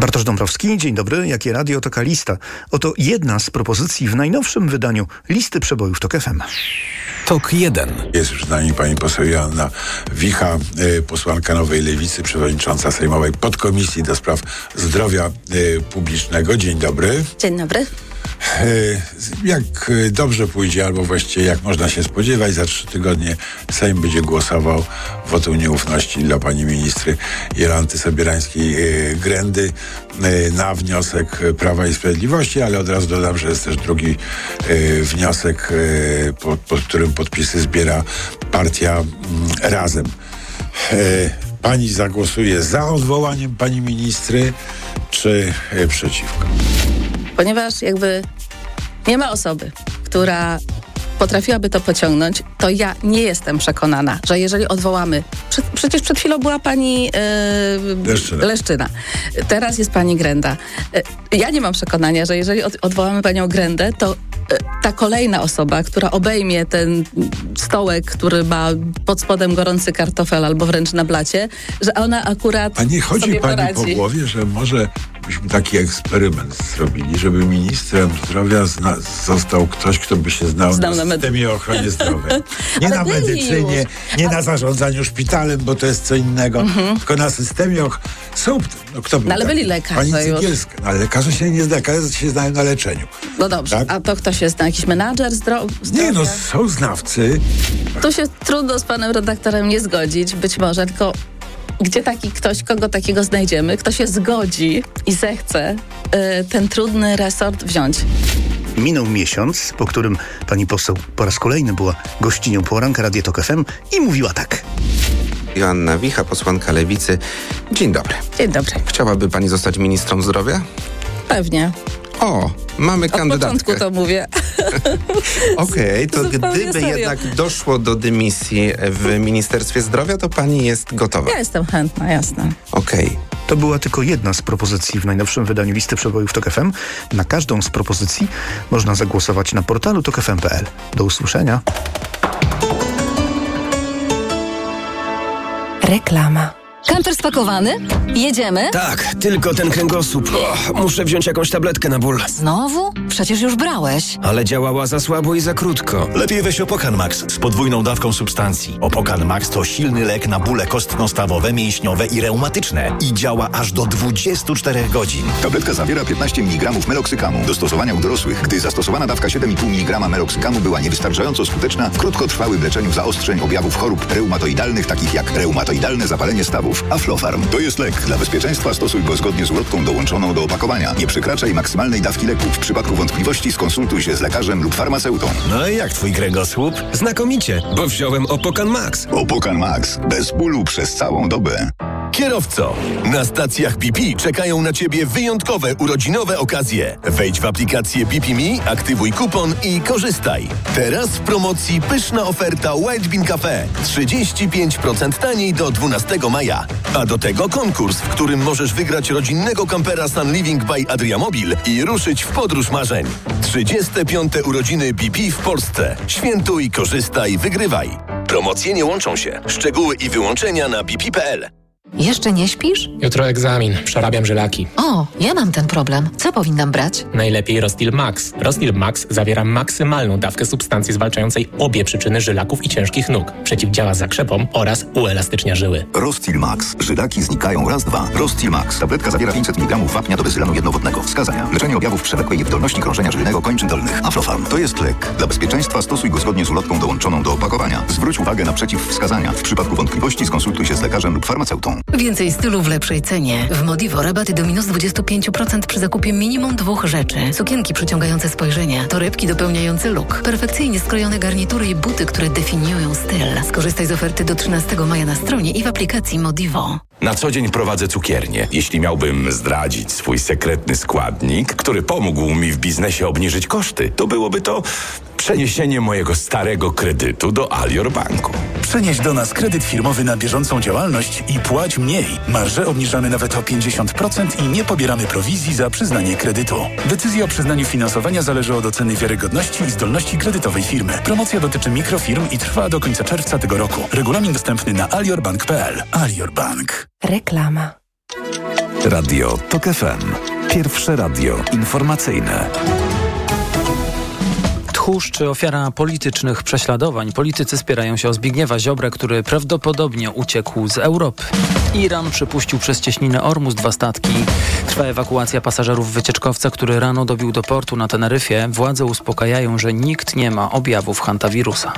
Bartosz Dąbrowski, dzień dobry. Jakie radio, taka lista. Oto jedna z propozycji w najnowszym wydaniu listy przebojów TOK FM. TOK 1. Jest już z nami pani poseł Joanna Wicha, posłanka Nowej Lewicy, przewodnicząca Sejmowej Podkomisji do Spraw Zdrowia Publicznego. Dzień dobry. Dzień dobry. Jak dobrze pójdzie, albo właściwie jak można się spodziewać, za 3 tygodnie Sejm będzie głosował wotum nieufności dla pani ministry Jolanty Sobierańskiej-Grendy na wniosek Prawa i Sprawiedliwości, ale od razu dodam, że jest też drugi wniosek, pod którym podpisy zbiera partia Razem. Pani zagłosuje za odwołaniem pani ministry, czy przeciwko? Ponieważ jakby nie ma osoby, która potrafiłaby to pociągnąć, to ja nie jestem przekonana, że jeżeli odwołamy... Przecież przed chwilą była pani Leszczyna. Teraz jest pani Grenda. Ja nie mam przekonania, że jeżeli odwołamy panią Grendę, to ta kolejna osoba, która obejmie ten stołek, który ma pod spodem gorący kartofel albo wręcz na blacie, że ona akurat A nie chodzi sobie pani poradzi. po głowie, że może byśmy taki eksperyment zrobili, żeby ministrem zdrowia został ktoś, kto by się znał na systemie ochrony zdrowia. Nie na medycynie, nie na zarządzaniu szpitalem, bo to jest co innego, tylko na systemie kto był ale taki? byli lekarze Pani już. Cegielska. No, ale lekarze się nie zna, lekarze się znają na leczeniu. No dobrze, Tak? a to kto się zna? Jakiś menadżer zdrowia? Nie, no są znawcy. Tu się trudno z panem redaktorem nie zgodzić, być może, tylko gdzie taki ktoś, kogo takiego znajdziemy, kto się zgodzi i zechce ten trudny resort wziąć. Minął miesiąc, po którym pani poseł po raz kolejny była gościnią poranka Radia TOK FM i mówiła tak. Joanna Wicha, posłanka Lewicy. Dzień dobry. Dzień dobry. Chciałaby pani zostać ministrą zdrowia? Pewnie. O, mamy Od kandydatkę. początku to mówię. Okej, to Zupełnie gdyby serio. jednak doszło do dymisji w Ministerstwie Zdrowia, to pani jest gotowa. Ja jestem chętna, jasne. Okej. To była tylko jedna z propozycji w najnowszym wydaniu listy przebojów TOK FM. Na każdą z propozycji można zagłosować na portalu tokfm.pl. Do usłyszenia. Reklama. Kamper spakowany? Jedziemy? Tak, tylko ten kręgosłup. Muszę wziąć jakąś tabletkę na ból. Znowu? Przecież już brałeś. Ale działała za słabo i za krótko. Lepiej weź Opokan Max z podwójną dawką substancji. Opokan Max to silny lek na bóle kostno-stawowe, mięśniowe i reumatyczne i działa aż do 24 godzin. Tabletka zawiera 15 mg meloksykamu. Do stosowania u dorosłych, gdy zastosowana dawka 7,5 mg meloksykamu była niewystarczająco skuteczna w krótkotrwałym leczeniu zaostrzeń objawów chorób reumatoidalnych, takich jak reumatoidalne zapalenie stawów. Aflofarm to jest lek. Dla bezpieczeństwa stosuj go zgodnie z ulotką dołączoną do opakowania. Nie przekraczaj maksymalnej dawki leku. W przypadku wątpliwości skonsultuj się z lekarzem lub farmaceutą. No i jak twój kręgosłup? Znakomicie, bo wziąłem Opokan Max. Opokan Max. Bez bólu przez całą dobę. Kierowco, na stacjach BP czekają na Ciebie wyjątkowe urodzinowe okazje. Wejdź w aplikację BP Me, aktywuj kupon i korzystaj. Teraz w promocji pyszna oferta White Bean Cafe. 35% taniej do 12 maja. A do tego konkurs, w którym możesz wygrać rodzinnego kampera Sun Living by Adriamobil i ruszyć w podróż marzeń. 35. urodziny BP w Polsce. Świętuj, korzystaj, wygrywaj. Promocje nie łączą się. Szczegóły i wyłączenia na bp.pl. Jeszcze nie śpisz? Jutro egzamin, przerabiam żylaki. O, ja mam ten problem. Co powinnam brać? Najlepiej Rostil Max. Rostil Max zawiera maksymalną dawkę substancji zwalczającej obie przyczyny żylaków i ciężkich nóg. Przeciwdziała zakrzepom oraz uelastycznia żyły. Rostil Max. Żylaki znikają raz, dwa. Rostil Max. Tabletka zawiera 500 mg wapnia do bezylanu jednowodnego. Wskazania. Leczenie objawów przewlekłej niewydolności krążenia żylnego kończyn dolnych. Aflofarm. To jest lek. Dla bezpieczeństwa stosuj go zgodnie z ulotką dołączoną do opakowania. Zwróć uwagę na przeciwwskazania. W przypadku wątpliwości skonsultuj się z lekarzem lub farmaceutą. Więcej stylu w lepszej cenie. W Modivo rabaty do minus 25% przy zakupie minimum 2 rzeczy. Sukienki przyciągające spojrzenie, torebki dopełniające look, perfekcyjnie skrojone garnitury i buty, które definiują styl. Skorzystaj z oferty do 13 maja na stronie i w aplikacji Modivo. Na co dzień prowadzę cukiernię. Jeśli miałbym zdradzić swój sekretny składnik, który pomógł mi w biznesie obniżyć koszty, to byłoby to przeniesienie mojego starego kredytu do Alior Banku. Przenieś do nas kredyt firmowy na bieżącą działalność i płać mniej. Marże obniżamy nawet o 50% i nie pobieramy prowizji za przyznanie kredytu. Decyzja o przyznaniu finansowania zależy od oceny wiarygodności i zdolności kredytowej firmy. Promocja dotyczy mikrofirm i trwa do końca czerwca tego roku. Regulamin dostępny na aliorbank.pl. Alior Bank. Reklama. Radio TOK FM. Pierwsze radio informacyjne. Tchórz czy ofiara politycznych prześladowań. Politycy spierają się o Zbigniewa Ziobrę, który prawdopodobnie uciekł z Europy. Iran przepuścił przez cieśninę Ormus 2 statki. Trwa ewakuacja pasażerów wycieczkowca, który rano dobił do portu na Teneryfie. Władze uspokajają, że nikt nie ma objawów hantawirusa.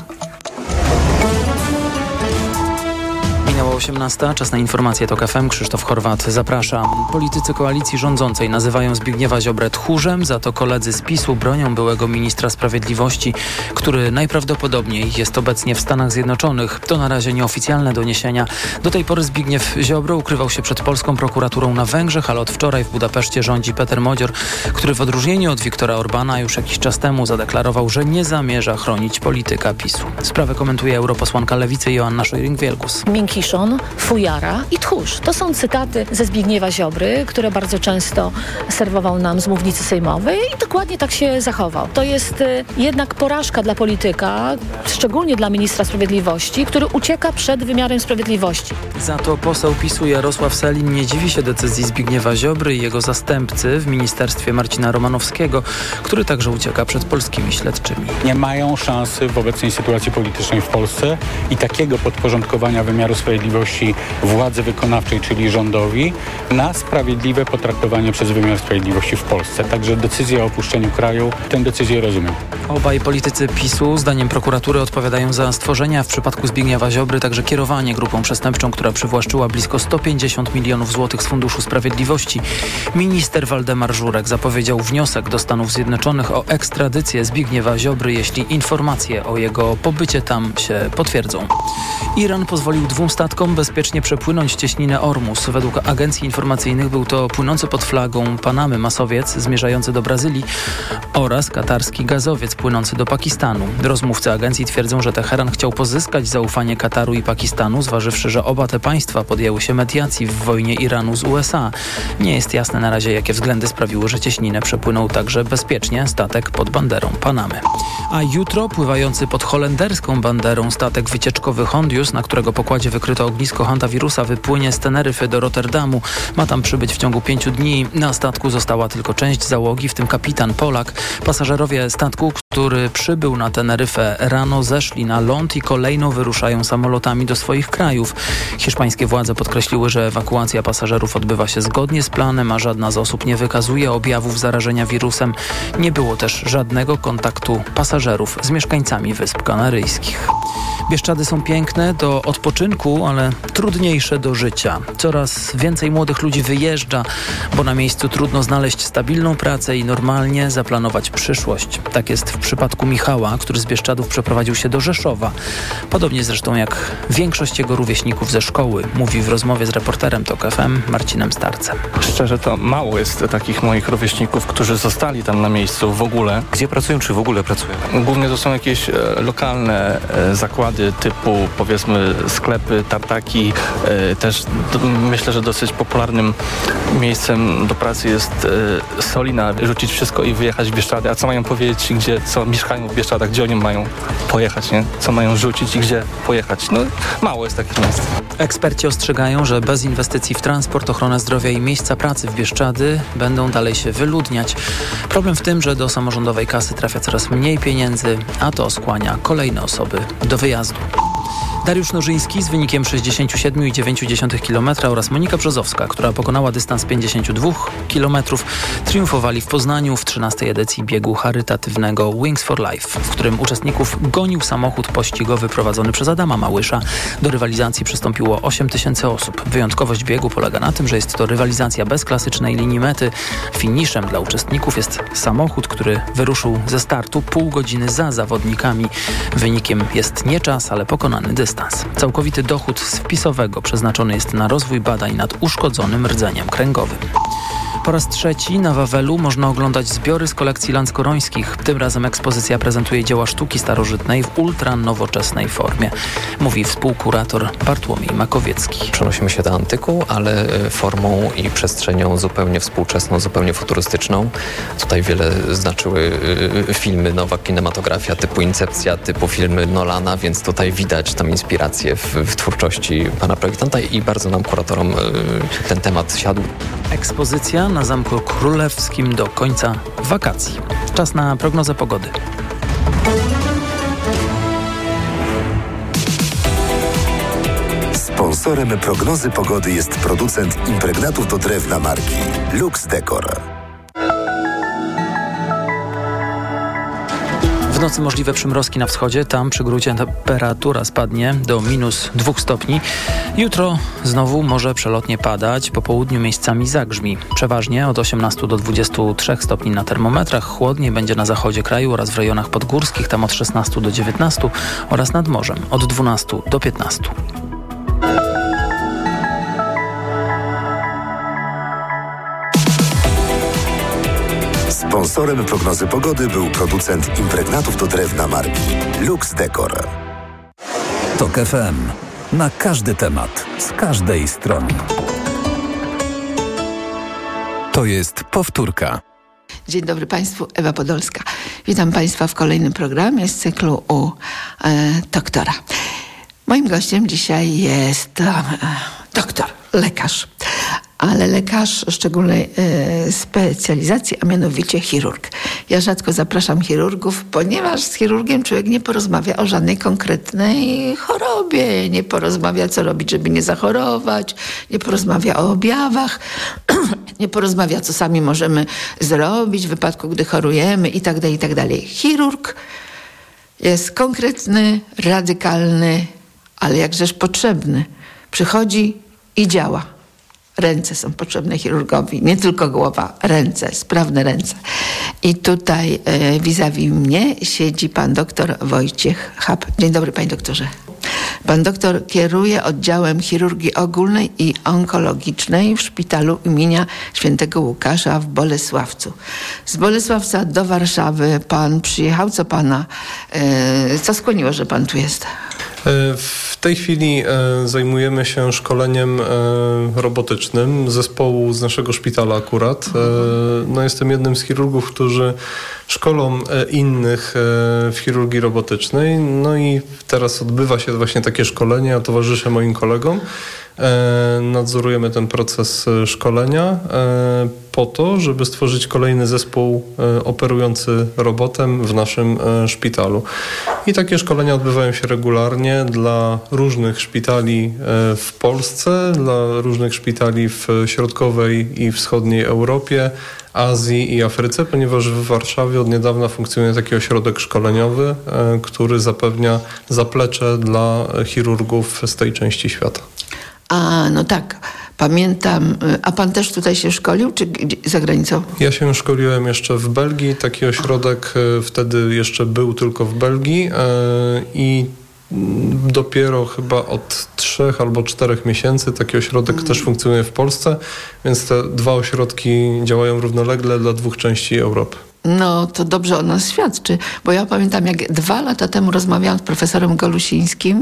Minęła 18, czas na informacje TOK FM. Krzysztof Horwat, zapraszam. Politycy koalicji rządzącej nazywają Zbigniewa Ziobrę tchórzem, za to koledzy z PiS-u bronią byłego ministra sprawiedliwości, który najprawdopodobniej jest obecnie w Stanach Zjednoczonych. To na razie nieoficjalne doniesienia. Do tej pory Zbigniew Ziobro ukrywał się przed polską prokuraturą na Węgrzech, ale od wczoraj w Budapeszcie rządzi Peter Modzior, który w odróżnieniu od Viktora Orbana już jakiś czas temu zadeklarował, że nie zamierza chronić polityka PiS-u. Sprawę komentuje europosłanka Lewicy Joanna Scheuring-Wielgus. Miękiszon, fujara i tchórz. To są cytaty ze Zbigniewa Ziobry, które bardzo często serwował nam z mównicy sejmowej i dokładnie tak się zachował. To jest jednak porażka dla polityka, szczególnie dla ministra sprawiedliwości, który ucieka przed wymiarem sprawiedliwości. Za to poseł PiS-u Jarosław Sellin nie dziwi się decyzji Zbigniewa Ziobry i jego zastępcy w ministerstwie Marcina Romanowskiego, który także ucieka przed polskimi śledczymi. Nie mają szansy w obecnej sytuacji politycznej w Polsce i takiego podporządkowania wymiaru sprawiedliwości władzy wykonawczej, czyli rządowi, na sprawiedliwe potraktowanie przez wymiar sprawiedliwości w Polsce. Także decyzja o opuszczeniu kraju, tę decyzję rozumiem. Obaj politycy PiS-u, zdaniem prokuratury, odpowiadają za stworzenie, a w przypadku Zbigniewa Ziobry także kierowanie grupą przestępczą, która przywłaszczyła blisko 150 milionów złotych z Funduszu Sprawiedliwości. Minister Waldemar Żurek zapowiedział wniosek do Stanów Zjednoczonych o ekstradycję Zbigniewa Ziobry, jeśli informacje o jego pobycie tam się potwierdzą. Iran pozwolił 2 statkom bezpiecznie przepłynąć cieśninę Ormus. Według agencji informacyjnych był to płynący pod flagą Panamy masowiec zmierzający do Brazylii oraz katarski gazowiec płynący do Pakistanu. Rozmówcy agencji twierdzą, że Teheran chciał pozyskać zaufanie Kataru i Pakistanu, zważywszy, że oba te państwa podjęły się mediacji w wojnie Iranu z USA. Nie jest jasne na razie, jakie względy sprawiły, że cieśninę przepłynął także bezpiecznie statek pod banderą Panamy. A jutro pływający pod holenderską banderą statek wycieczkowy Hondius, na którego pokładzie wykryto ognisko hantawirusa, wypłynie z Teneryfy do Rotterdamu. Ma tam przybyć w ciągu 5 dni. Na statku została tylko część załogi, w tym kapitan Polak. Pasażerowie statku, który przybył na Teneryfę rano, zeszli na ląd i kolejno wyruszają samolotami do swoich krajów. Hiszpańskie władze podkreśliły, że ewakuacja pasażerów odbywa się zgodnie z planem, a żadna z osób nie wykazuje objawów zarażenia wirusem. Nie było też żadnego kontaktu pasażerów z mieszkańcami Wysp Kanaryjskich. Bieszczady są piękne do odpoczynku, ale trudniejsze do życia. Coraz więcej młodych ludzi wyjeżdża, bo na miejscu trudno znaleźć stabilną pracę i normalnie zaplanować przyszłość. Tak jest w przypadku Michała, który z Bieszczadów przeprowadził się do Rzeszowa. Podobnie zresztą jak większość jego rówieśników ze szkoły, mówi w rozmowie z reporterem TOK FM Marcinem Starcem. Szczerze to mało jest takich moich rówieśników, którzy zostali tam na miejscu w ogóle. Gdzie pracują, czy w ogóle pracują? Głównie to są jakieś lokalne zakłady typu, powiedzmy, sklepy, tartaki. Też myślę, że dosyć popularnym miejscem do pracy jest Solina. Rzucić wszystko i wyjechać w Bieszczady. A co mają powiedzieć, co mieszkają w Bieszczadach, gdzie oni mają pojechać, nie? Co mają rzucić i gdzie pojechać. No, mało jest takich miejsc. Eksperci ostrzegają, że bez inwestycji w transport, ochronę zdrowia i miejsca pracy w Bieszczady będą dalej się wyludniać. Problem w tym, że do samorządowej kasy trafia coraz mniej pieniędzy, a to skłania kolejne osoby do wyjazdu. Dariusz Nożyński z wynikiem 67,9 km oraz Monika Brzozowska, która pokonała dystans 52 km, triumfowali w Poznaniu w 13. edycji biegu charytatywnego Wings for Life, w którym uczestników gonił samochód pościgowy prowadzony przez Adama Małysza. Do rywalizacji przystąpiło 8 000 osób. Wyjątkowość biegu polega na tym, że jest to rywalizacja bez klasycznej linii mety. Finiszem dla uczestników jest samochód, który wyruszył ze startu pół godziny za zawodnikami. Wynikiem jest nie czas, ale pokonany dystans. Całkowity dochód z wpisowego przeznaczony jest na rozwój badań nad uszkodzonym rdzeniem kręgowym. Po raz trzeci na Wawelu można oglądać zbiory z kolekcji Lanskorońskich. Tym razem ekspozycja prezentuje dzieła sztuki starożytnej w ultranowoczesnej formie, mówi współkurator Bartłomiej Makowiecki. Przenosimy się do antyku, ale formą i przestrzenią zupełnie współczesną, zupełnie futurystyczną. Tutaj wiele znaczyły filmy, nowa kinematografia typu Incepcja, typu filmy Nolana, więc tutaj widać tam inspirację w twórczości pana projektanta i bardzo nam kuratorom ten temat siadł. ekspozycja na Zamku Królewskim do końca wakacji. Czas na prognozę pogody. Sponsorem prognozy pogody jest producent impregnatów do drewna marki Lux Decor. W nocy możliwe przymrozki na wschodzie, tam przy Grudzie temperatura spadnie do -2 stopni. Jutro znowu może przelotnie padać, po południu miejscami zagrzmi. Przeważnie od 18 do 23 stopni na termometrach, chłodniej będzie na zachodzie kraju oraz w rejonach podgórskich, tam od 16 do 19 oraz nad morzem od 12 do 15. Sponsorem prognozy pogody był producent impregnatów do drewna marki Lux Decor. TOK FM. Na każdy temat, z każdej strony. To jest powtórka. Dzień dobry Państwu, Ewa Podolska. Witam Państwa w kolejnym programie z cyklu u doktora. Moim gościem dzisiaj jest doktor, lekarz. Ale lekarz szczególnej specjalizacji, a mianowicie chirurg. Ja rzadko zapraszam chirurgów, ponieważ z chirurgiem człowiek nie porozmawia o żadnej konkretnej chorobie, nie porozmawia, co robić, żeby nie zachorować, nie porozmawia o objawach, nie porozmawia, co sami możemy zrobić w wypadku, gdy chorujemy i tak dalej. Chirurg jest konkretny, radykalny, ale jakżeż potrzebny. Przychodzi i działa. Ręce są potrzebne chirurgowi, nie tylko głowa, ręce, sprawne ręce. I tutaj vis-a-vis mnie siedzi pan doktor Wojciech Chab. Dzień dobry, panie doktorze. Pan doktor kieruje oddziałem chirurgii ogólnej i onkologicznej w szpitalu imienia Świętego Łukasza w Bolesławcu. Z Bolesławca do Warszawy pan przyjechał. Co skłoniło, że pan tu jest? W tej chwili zajmujemy się szkoleniem robotycznym zespołu z naszego szpitala akurat. Jestem jednym z chirurgów, którzy szkolą innych w chirurgii robotycznej. I teraz odbywa się właśnie takie szkolenie, ja towarzyszę moim kolegom. Nadzorujemy ten proces szkolenia po to, żeby stworzyć kolejny zespół operujący robotem w naszym szpitalu. I takie szkolenia odbywają się regularnie dla różnych szpitali w Polsce, dla różnych szpitali w środkowej i wschodniej Europie, Azji i Afryce, ponieważ w Warszawie od niedawna funkcjonuje taki ośrodek szkoleniowy, który zapewnia zaplecze dla chirurgów z tej części świata. No tak, pamiętam. A pan też tutaj się szkolił, czy za granicą? Ja się szkoliłem jeszcze w Belgii. Taki ośrodek wtedy jeszcze był tylko w Belgii i dopiero chyba od 3 albo 4 miesięcy taki ośrodek też funkcjonuje w Polsce, więc te 2 ośrodki działają równolegle dla 2 części Europy. No to dobrze o nas świadczy, bo ja pamiętam, jak 2 lata temu rozmawiałam z profesorem Golusińskim,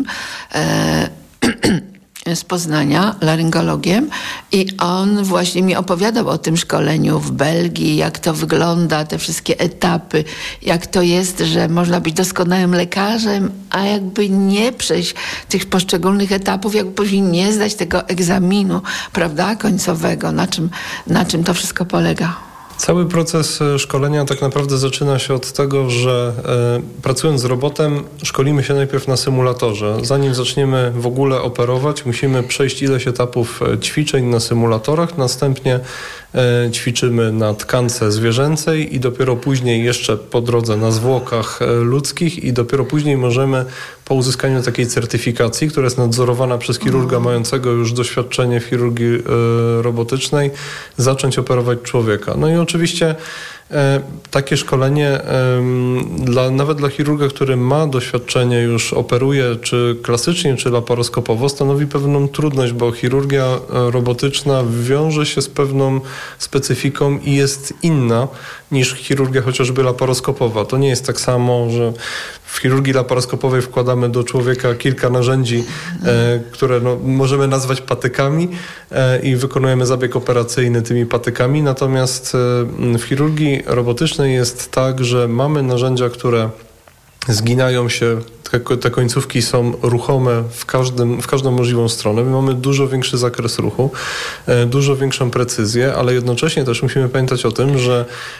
z Poznania, laryngologiem, i on właśnie mi opowiadał o tym szkoleniu w Belgii, jak to wygląda, te wszystkie etapy, jak to jest, że można być doskonałym lekarzem, a jakby nie przejść tych poszczególnych etapów, jakby później nie zdać tego egzaminu, prawda, końcowego, na czym to wszystko polega. Cały proces szkolenia tak naprawdę zaczyna się od tego, że pracując z robotem szkolimy się najpierw na symulatorze. Zanim zaczniemy w ogóle operować, musimy przejść ileś etapów ćwiczeń na symulatorach, następnie ćwiczymy na tkance zwierzęcej i dopiero później jeszcze po drodze na zwłokach ludzkich i dopiero później możemy po uzyskaniu takiej certyfikacji, która jest nadzorowana przez chirurga mającego już doświadczenie w chirurgii robotycznej, zacząć operować człowieka. I oczywiście takie szkolenie nawet dla chirurga, który ma doświadczenie, już operuje czy klasycznie, czy laparoskopowo, stanowi pewną trudność, bo chirurgia robotyczna wiąże się z pewną specyfiką i jest inna niż chirurgia chociażby laparoskopowa. To nie jest tak samo, że w chirurgii laparoskopowej wkładamy do człowieka kilka narzędzi, które możemy nazwać patykami i wykonujemy zabieg operacyjny tymi patykami. Natomiast w chirurgii robotycznej jest tak, że mamy narzędzia, które zginają się te końcówki są ruchome w każdą możliwą stronę. My mamy dużo większy zakres ruchu, dużo większą precyzję, ale jednocześnie też musimy pamiętać o tym, że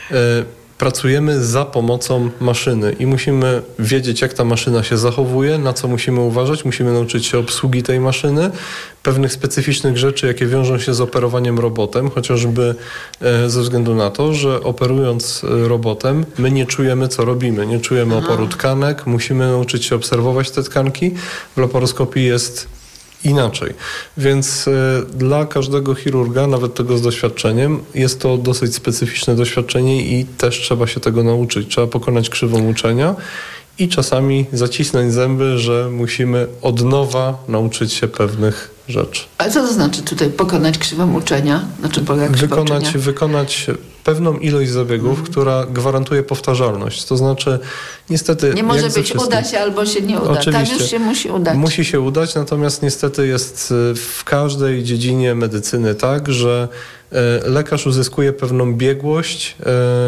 pracujemy za pomocą maszyny i musimy wiedzieć, jak ta maszyna się zachowuje, na co musimy uważać, musimy nauczyć się obsługi tej maszyny, pewnych specyficznych rzeczy, jakie wiążą się z operowaniem robotem, chociażby ze względu na to, że operując robotem my nie czujemy, co robimy, nie czujemy oporu tkanek, musimy nauczyć się obserwować te tkanki. W laparoskopii jest inaczej. Więc dla każdego chirurga, nawet tego z doświadczeniem, jest to dosyć specyficzne doświadczenie i też trzeba się tego nauczyć. Trzeba pokonać krzywą uczenia i czasami zacisnąć zęby, że musimy od nowa nauczyć się pewnych rzeczy. A co to znaczy tutaj pokonać krzywą uczenia? Na czym polega krzywa uczenia? Wykonać pewną ilość zabiegów, która gwarantuje powtarzalność. To znaczy, niestety... Nie może być uda się albo się nie uda. Oczywiście. Tam już się musi udać. Musi się udać, natomiast niestety jest w każdej dziedzinie medycyny tak, że lekarz uzyskuje pewną biegłość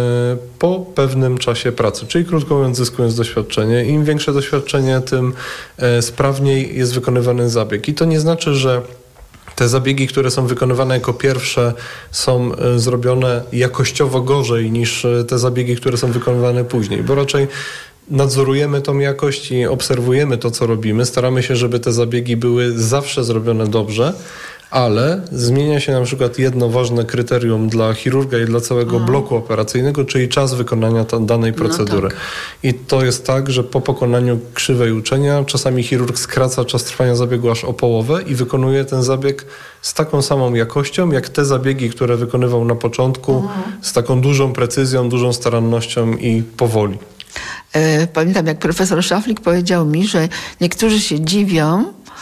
po pewnym czasie pracy. Czyli krótko mówiąc, zyskując doświadczenie. Im większe doświadczenie, tym sprawniej jest wykonywany zabieg. I to nie znaczy, że te zabiegi, które są wykonywane jako pierwsze, są zrobione jakościowo gorzej niż te zabiegi, które są wykonywane później, bo raczej nadzorujemy tą jakość i obserwujemy to, co robimy. Staramy się, żeby te zabiegi były zawsze zrobione dobrze, ale zmienia się na przykład jedno ważne kryterium dla chirurga i dla całego bloku operacyjnego, czyli czas wykonania danej procedury. No tak. I to jest tak, że po pokonaniu krzywej uczenia czasami chirurg skraca czas trwania zabiegu aż o połowę i wykonuje ten zabieg z taką samą jakością, jak te zabiegi, które wykonywał na początku, z taką dużą precyzją, dużą starannością i powoli. Pamiętam, jak profesor Szaflik powiedział mi, że niektórzy się dziwią,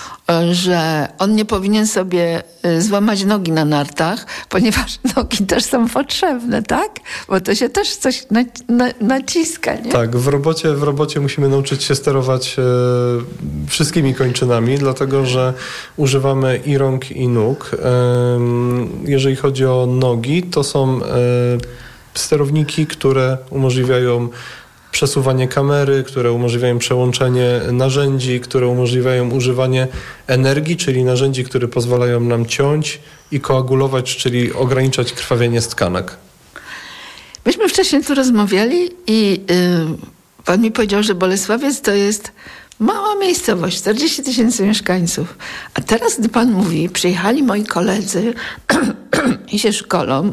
że on nie powinien sobie złamać nogi na nartach, ponieważ nogi też są potrzebne, tak? Bo to się też coś naciska, nie? Tak, w robocie musimy nauczyć się sterować wszystkimi kończynami, dlatego że używamy i rąk, i nóg. Jeżeli chodzi o nogi, to są sterowniki, które umożliwiają przesuwanie kamery, które umożliwiają przełączenie narzędzi, które umożliwiają używanie energii, czyli narzędzi, które pozwalają nam ciąć i koagulować, czyli ograniczać krwawienie z tkanek. Myśmy wcześniej tu rozmawiali i pan mi powiedział, że Bolesławiec to jest mała miejscowość, 40 000 mieszkańców. A teraz, gdy pan mówi, przyjechali moi koledzy i się szkolą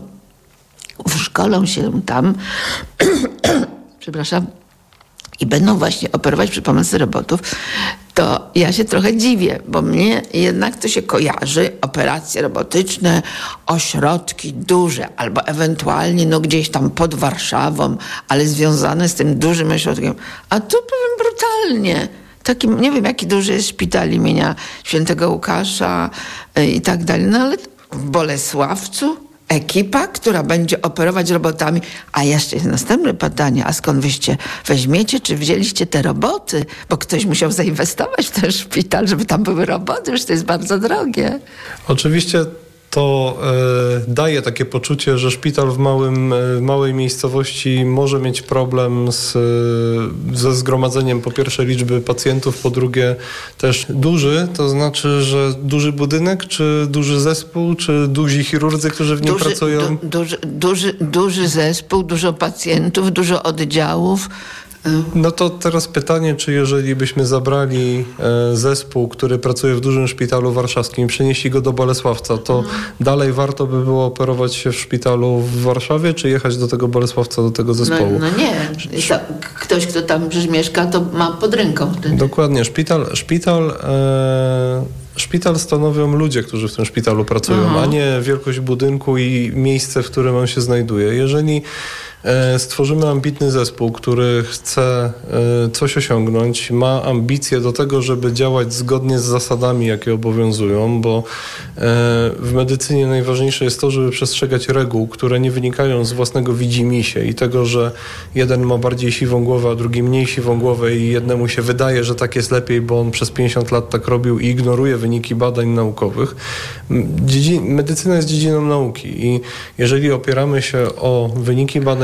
się tam przepraszam, i będą właśnie operować przy pomocy robotów, to ja się trochę dziwię, bo mnie jednak to się kojarzy, operacje robotyczne, ośrodki duże, albo ewentualnie gdzieś tam pod Warszawą, ale związane z tym dużym ośrodkiem. A tu powiem brutalnie, taki, nie wiem, jaki duży jest szpital imienia Świętego Łukasza i tak dalej, no ale w Bolesławcu ekipa, która będzie operować robotami. A jeszcze jest następne pytanie, a skąd wyście weźmiecie, czy wzięliście te roboty? Bo ktoś musiał zainwestować w ten szpital, żeby tam były roboty, już to jest bardzo drogie. Oczywiście to daje takie poczucie, że szpital w małej miejscowości może mieć problem ze zgromadzeniem po pierwsze liczby pacjentów, po drugie też duży, to znaczy, że duży budynek, czy duży zespół, czy duzi chirurdzy, którzy w nim pracują? Duży zespół, dużo pacjentów, dużo oddziałów. No to teraz pytanie, czy jeżeli byśmy zabrali zespół, który pracuje w dużym szpitalu warszawskim i przenieśli go do Bolesławca, to dalej warto by było operować się w szpitalu w Warszawie, czy jechać do tego Bolesławca, do tego zespołu? No nie. Ktoś, kto tam mieszka, to ma pod ręką wtedy. Dokładnie. Szpital stanowią ludzie, którzy w tym szpitalu pracują, a nie wielkość budynku i miejsce, w którym on się znajduje. Jeżeli stworzymy ambitny zespół, który chce coś osiągnąć, ma ambicje do tego, żeby działać zgodnie z zasadami, jakie obowiązują, bo w medycynie najważniejsze jest to, żeby przestrzegać reguł, które nie wynikają z własnego widzimisię i tego, że jeden ma bardziej siwą głowę, a drugi mniej siwą głowę i jednemu się wydaje, że tak jest lepiej, bo on przez 50 lat tak robił i ignoruje wyniki badań naukowych. Medycyna jest dziedziną nauki i jeżeli opieramy się o wyniki badań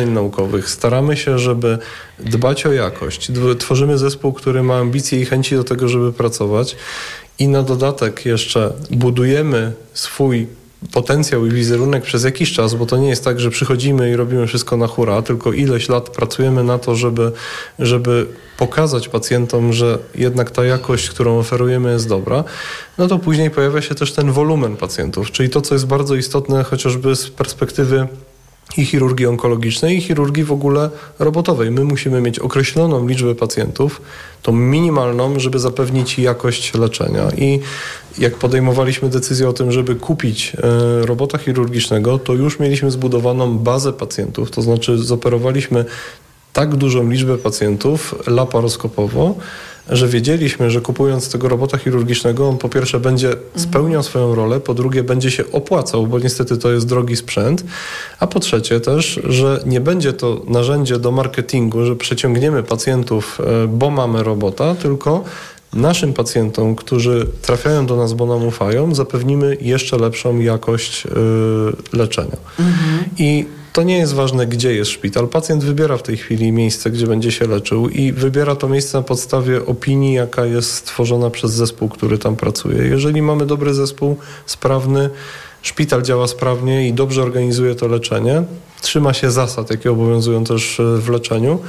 badań naukowych. Staramy się, żeby dbać o jakość. Tworzymy zespół, który ma ambicje i chęci do tego, żeby pracować. I na dodatek jeszcze budujemy swój potencjał i wizerunek przez jakiś czas, bo to nie jest tak, że przychodzimy i robimy wszystko na hura, tylko ileś lat pracujemy na to, żeby pokazać pacjentom, że jednak ta jakość, którą oferujemy, jest dobra, no to później pojawia się też ten wolumen pacjentów, czyli to, co jest bardzo istotne chociażby z perspektywy i chirurgii onkologicznej, i chirurgii w ogóle robotowej. My musimy mieć określoną liczbę pacjentów, tą minimalną, żeby zapewnić jakość leczenia. I jak podejmowaliśmy decyzję o tym, żeby kupić robota chirurgicznego, to już mieliśmy zbudowaną bazę pacjentów, to znaczy zoperowaliśmy tak dużą liczbę pacjentów laparoskopowo, że wiedzieliśmy, że kupując tego robota chirurgicznego, on po pierwsze będzie spełniał swoją rolę, po drugie będzie się opłacał, bo niestety to jest drogi sprzęt, a po trzecie też, że nie będzie to narzędzie do marketingu, że przeciągniemy pacjentów, bo mamy robota, tylko naszym pacjentom, którzy trafiają do nas, bo nam ufają, zapewnimy jeszcze lepszą jakość leczenia. I to nie jest ważne, gdzie jest szpital. Pacjent wybiera w tej chwili miejsce, gdzie będzie się leczył i wybiera to miejsce na podstawie opinii, jaka jest stworzona przez zespół, który tam pracuje. Jeżeli mamy dobry zespół, sprawny, szpital działa sprawnie i dobrze organizuje to leczenie, trzyma się zasad, jakie obowiązują też w leczeniu,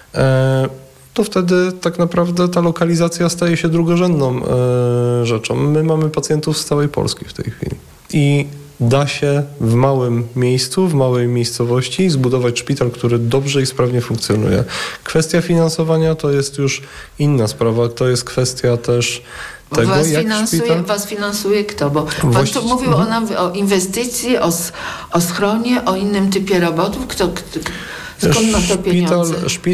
to wtedy tak naprawdę ta lokalizacja staje się drugorzędną rzeczą. My mamy pacjentów z całej Polski w tej chwili. I da się w małym miejscu, w małej miejscowości zbudować szpital, który dobrze i sprawnie funkcjonuje. Kwestia finansowania to jest już inna sprawa. To jest kwestia też tego, Was finansuje kto? Bo pan tu mówił o inwestycji, o schronie, o innym typie robotów. Skąd ma to pieniądze?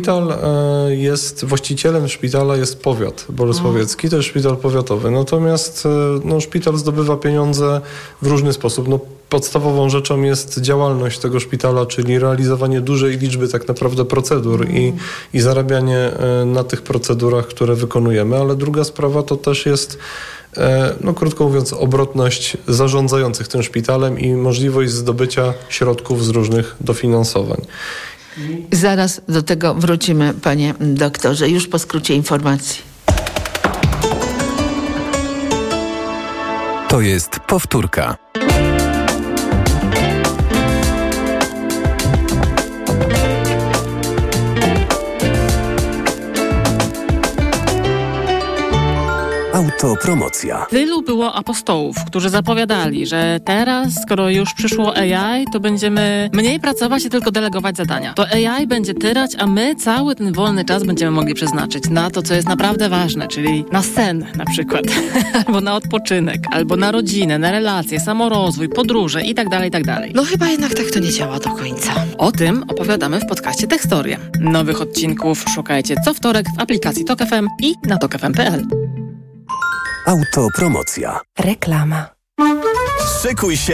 Właścicielem szpitala jest powiat bolesławiecki, to jest szpital powiatowy. Natomiast szpital zdobywa pieniądze w różny sposób. Podstawową rzeczą jest działalność tego szpitala, czyli realizowanie dużej liczby tak naprawdę procedur i zarabianie na tych procedurach, które wykonujemy. Ale druga sprawa to też jest, krótko mówiąc, obrotność zarządzających tym szpitalem i możliwość zdobycia środków z różnych dofinansowań. Zaraz do tego wrócimy, panie doktorze, już po skrócie informacji. To jest powtórka. Autopromocja. Tylu było apostołów, którzy zapowiadali, że teraz, skoro już przyszło AI, to będziemy mniej pracować i tylko delegować zadania. To AI będzie tyrać, a my cały ten wolny czas będziemy mogli przeznaczyć na to, co jest naprawdę ważne, czyli na sen na przykład, albo na odpoczynek, albo na rodzinę, na relacje, samorozwój, podróże i tak dalej, i tak dalej. No chyba jednak tak to nie działa do końca. O tym opowiadamy w podcaście Tekstorie. Nowych odcinków szukajcie co wtorek w aplikacji Tok FM i na tokfm.pl. Autopromocja. Reklama. Szykuj się